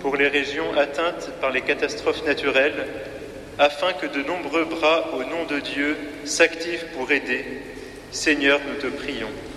pour les régions atteintes par les catastrophes naturelles, afin que de nombreux bras au nom de Dieu s'activent pour aider. Seigneur, nous te prions.